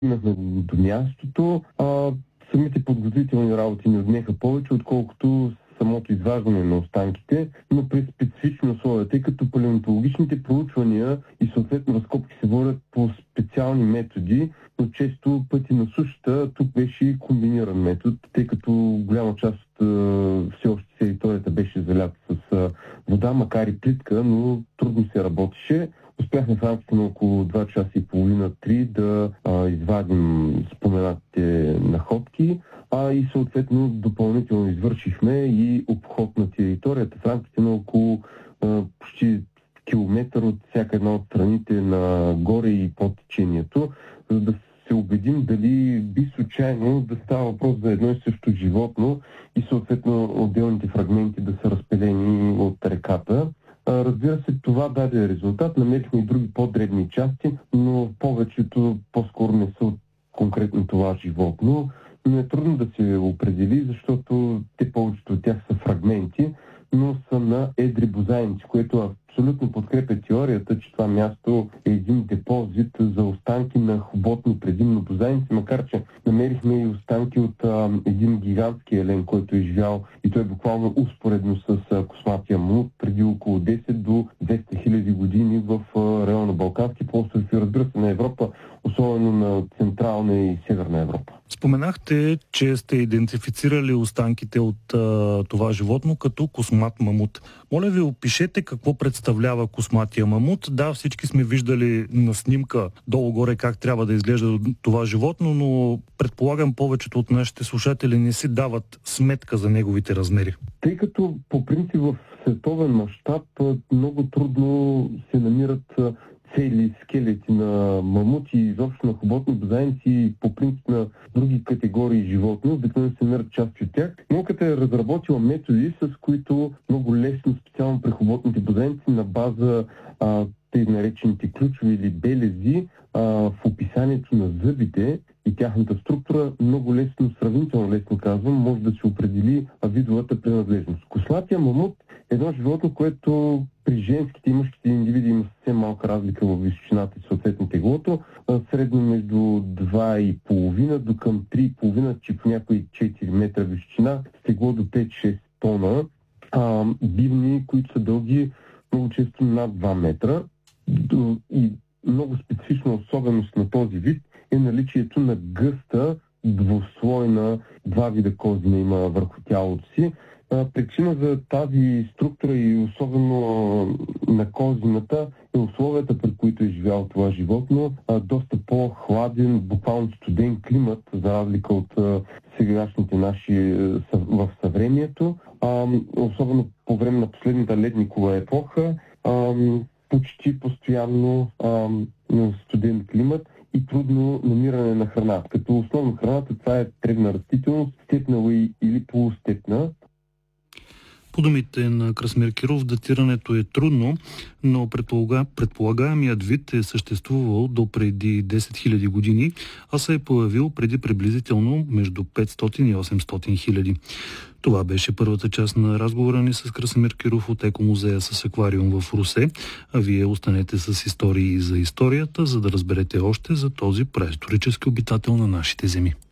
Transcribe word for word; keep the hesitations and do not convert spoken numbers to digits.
стигнахме до мястото, а самите подготвителни работи не отнеха повече, отколкото самото изваждане на останките, но при специфични условия, тъй като палеонтологичните проучвания и съответно разкопки се водят по специални методи, но често пъти на сушата тук беше и комбиниран метод, тъй като голяма част от все още територията беше залята с вода, макар и плитка, но трудно се работеше. Успяхме в рамките на около два часа и половина-три да а, извадим споменатите находки, а и съответно допълнително извършихме и обход на територията в рамките на около а, почти километър от всяка една от страните на горе и под течението, за да се убедим дали би случайно да става въпрос за едно и също животно и съответно отделните фрагменти да са разпилени от реката. Разбира се, това даде резултат. Намерихме и други по-дребни части, но повечето по-скоро не са от конкретно това животно. Но е трудно да се определи, защото те повечето от тях са фрагменти, но са на едри бозайници, което абсолютно подкрепя теорията, че това място е един депозит за останки на хоботни предимно бозайници, макар че намерихме и останки от а, един гигантски елен, който е живял и той е буквално успоредно с а, косматия мамут преди около десет до двеста хиляди години в а, района на Балкански полуостров и разбира се на Европа, особено на Централна и Северна Европа. Споменахте, че сте идентифицирали останките от а, това животно като космат мамут. Моля ви, опишете какво представлява косматия мамут. Да, всички сме виждали на снимка долу-горе как трябва да изглежда това животно, но предполагам повечето от нашите слушатели не си дават сметка за неговите размери. Тъй като по принцип в световен мащаб много трудно се намират цели скелети на мамути и изобщо на хоботни бозайници и по принцип на други категории животни, обикновено се намират части от тях. Науката е разработила методи, с които много лесно, специално при хоботните бозайници, на база а, тъй наречените ключови или белези а, в описанието на зъбите и тяхната структура, много лесно, сравнително лесно казвам, може да се определи видовата принадлежност. Кослатия мамут е едно животно, което при женските и мъжките индивиди има съвсем малка разлика в височината и съответно теглото, средно между два и половина до към три и половина, че по някои четири метра височина, с тегло до пет-шест тона, а, бивни, които са дълги много често над два метра. И много специфична особеност на този вид е наличието на гъста двуслойна, два вида козина има върху тялото си. Причина за тази структура и особено на козината е условията, при които е живял това животно. Доста по-хладен, буквално студен климат, за разлика от сегашните наши в съвремието. Особено по време на последната ледникова епоха, почти постоянно студен климат и трудно намиране на храна. Като основна храната това е тревна растителност, степна или полустепна. По думите на Красимир Киров, датирането е трудно, но предполага, предполагаемият вид е съществувал до преди десет хиляди години, а се е появил преди приблизително между петстотин и осемстотин хиляди. Това беше първата част на разговора ни с Красимир Киров от Екомузея с аквариум в Русе, а вие останете с истории за историята, за да разберете още за този преисторически обитател на нашите земи.